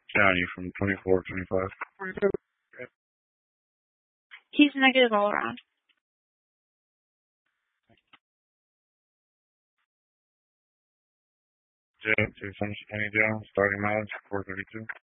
Johnny from 24, 25. He's negative all around. Jet to Sunshine Joe, starting mileage 432.